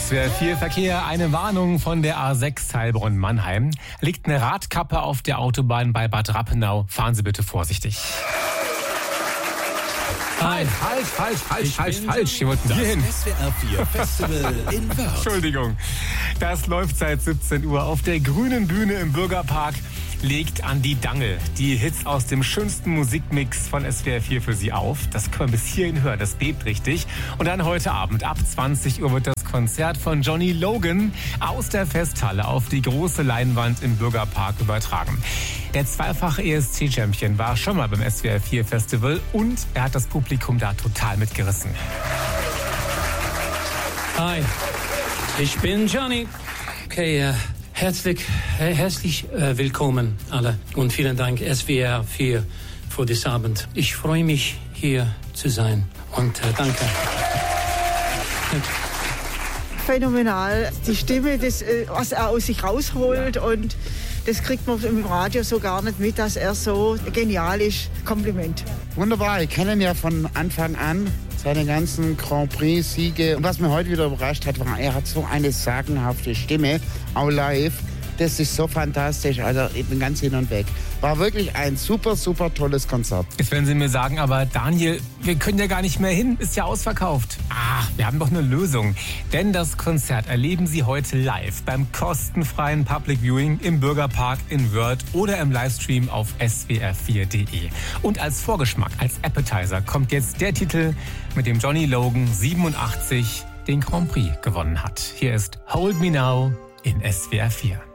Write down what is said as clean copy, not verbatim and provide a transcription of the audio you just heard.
SWR 4 Verkehr, eine Warnung von der A6 Heilbronn-Mannheim. Liegt eine Radkappe auf der Autobahn bei Bad Rappenau. Fahren Sie bitte vorsichtig. Falsch. Hier wollten wir hin. SWR 4 Festival in Wörth. Entschuldigung. Das läuft seit 17 Uhr auf der grünen Bühne im Bürgerpark. Legt an die Dangel die Hits aus dem schönsten Musikmix von SWR 4 für Sie auf. Das können wir bis hierhin hören, das bebt richtig. Und dann heute Abend ab 20 Uhr wird das Konzert von Johnny Logan aus der Festhalle auf die große Leinwand im Bürgerpark übertragen. Der zweifache ESC-Champion war schon mal beim SWR 4 Festival und er hat das Publikum da total mitgerissen. Hi, ich bin Johnny. Okay, herzlich willkommen alle und vielen Dank SWR 4 für diesen Abend. Ich freue mich, hier zu sein und danke. Phänomenal. Die Stimme, das, was er aus sich rausholt und das kriegt man im Radio so gar nicht mit, dass er so genial ist. Kompliment. Wunderbar, ich kenne ihn ja von Anfang an, seine ganzen Grand Prix-Siege. Und was mir heute wieder überrascht hat, war, er hat so eine sagenhafte Stimme, auch live. Das ist so fantastisch, also ich bin ganz hin und weg. War wirklich ein super, super tolles Konzert. Jetzt werden Sie mir sagen, aber Daniel, wir können ja gar nicht mehr hin, ist ja ausverkauft. Wir haben doch eine Lösung. Denn das Konzert erleben Sie heute live beim kostenfreien Public Viewing im Bürgerpark in Wörth oder im Livestream auf swr4.de. Und als Vorgeschmack, als Appetizer kommt jetzt der Titel, mit dem Johnny Logan 87 den Grand Prix gewonnen hat. Hier ist Hold Me Now in SWR 4.